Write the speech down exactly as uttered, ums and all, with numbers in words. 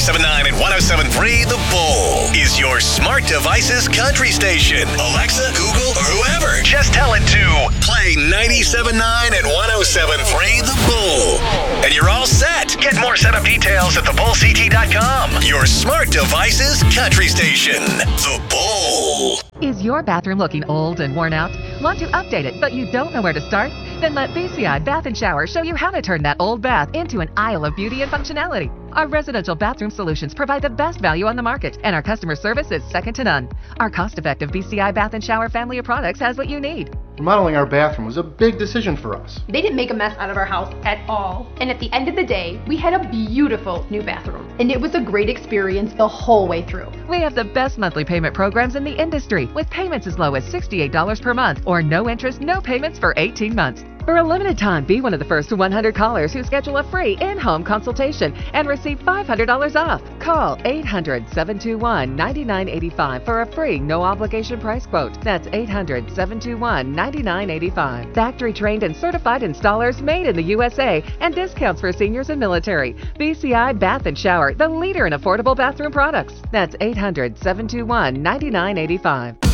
ninety-seven point nine and one oh seven point three The Bull is your smart device's country station. Alexa, Google, or whoever. Just tell it to play ninety-seven point nine and one oh seven point three The Bull. And you're all set. Get more setup details at the bull c t dot com. Your smart device's country station. The Bull. Is your bathroom looking old and worn out? Want to update it, but you don't know where to start? Then let B C I Bath and Shower show you how to turn that old bath into an aisle of beauty and functionality. Our residential bathroom solutions provide the best value on the market, and our customer service is second to none. Our cost-effective B C I Bath and Shower family of products has what you need. Remodeling our bathroom was a big decision for us. They didn't make a mess out of our house at all. And at the end of the day, we had a beautiful new bathroom. And it was a great experience the whole way through. We have the best monthly payment programs in the industry, with payments as low as sixty-eight dollars per month or no interest, no payments for eighteen months. For a limited time, be one of the first one hundred callers who schedule a free in-home consultation and receive five hundred dollars off. Call eight hundred, seven two one, nine nine eight five for a free no-obligation price quote. That's eight hundred, seven two one, nine nine eight five. Factory-trained and certified installers made in the U S A and discounts for seniors and military. B C I Bath and Shower, the leader in affordable bathroom products. That's eight hundred, seven two one, nine nine eight five.